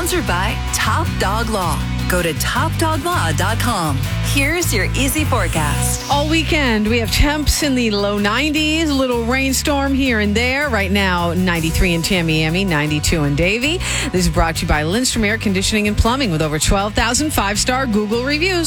Sponsored by Top Dog Law. Go to topdoglaw.com. Here's your easy forecast. All weekend, we have temps in the low 90s, a little rainstorm here and there. Right now, 93 in Tamiami, 92 in Davie. This is brought to you by Lindstrom Air Conditioning and Plumbing with over 12,000 five-star Google reviews.